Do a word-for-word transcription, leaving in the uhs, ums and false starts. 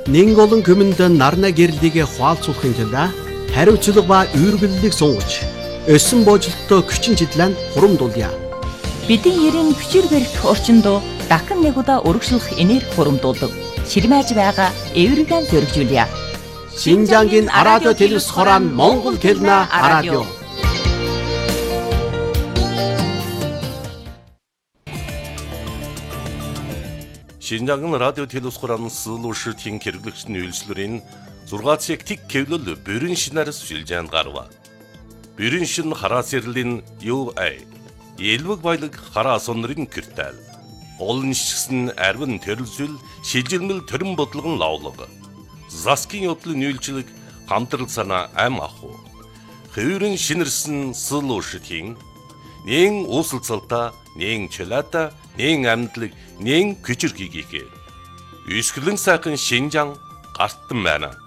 Нэн олон хүмүнд нарна гэрлийг хуалцуулахын тулд хариуцлага ба үүргэллийг сунгаж, өсөн боожлолтоо хүчин чиглэн хурамдуулъя. Бидний ерийн хүчээр барих орчинд дахин нэг удаа өргөжлөх энерги хурамдуулдаг. Ширмэж байгаа эвэргэн зөргижүүлье. Шинжангийн радио телевиз хорон Монгол хэлнэ радио. Шинжангийн радио телевиз хорон суулуушртын хэрэглэгчний үйлчлэрийн зургаат сектик кевлөл бүрэн шинээр сүлжээнд гарва. Бүрэн шин хараа сэрлийн ю эй элвэг баялаг хараа сонрын киртэл. Олон шигсэн арвин төрөлсөл шилжилмэл төрөн бодлогон лавлаг. Заскин явдлын үйлчлэг хамтрал санаа ам аху. Хөвөрөн шинэрсэн суулуушртын нэн уусалцалта, нэн чөлөөта, нэн амьдлаг, нэн күчрхийгээ. Үсгэлэн сайхан Шинжаан гартан байна.